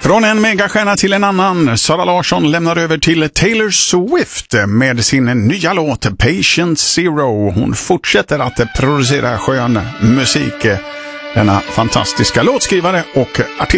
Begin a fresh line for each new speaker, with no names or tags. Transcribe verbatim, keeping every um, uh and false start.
Från en megastjärna till en annan. Sara Larsson lämnar över till Taylor Swift med sin nya låt Patient Zero. Hon fortsätter att producera skön musik. Denna fantastiska låtskrivare och artist.